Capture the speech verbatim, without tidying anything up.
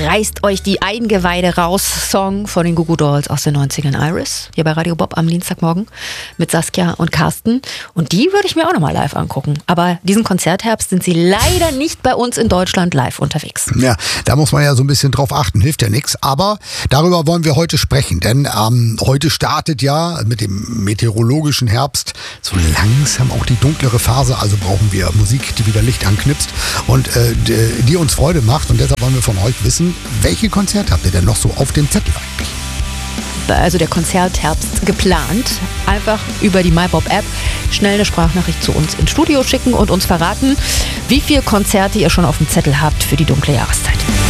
reißt euch die Eingeweide raus. Song von den Goo Goo Dolls aus den neunzigern, Iris. Hier bei Radio Bob am Dienstagmorgen mit Saskia und Carsten. Und die würde ich mir auch nochmal live angucken. Aber diesen Konzertherbst sind sie leider nicht bei uns in Deutschland live unterwegs. Ja, da muss man ja so ein bisschen drauf achten. Hilft ja nichts. Aber darüber wollen wir heute sprechen. Denn ähm, heute startet ja mit dem meteorologischen Herbst so langsam auch die dunklere Phase. Also brauchen wir Musik, die wieder Licht anknipst und äh, die, die uns Freude macht. Und deshalb wollen wir von euch wissen, welche Konzerte habt ihr denn noch so auf dem Zettel eigentlich? Also der Konzertherbst geplant. Einfach über die MyBob-App schnell eine Sprachnachricht zu uns ins Studio schicken und uns verraten, wie viele Konzerte ihr schon auf dem Zettel habt für die dunkle Jahreszeit.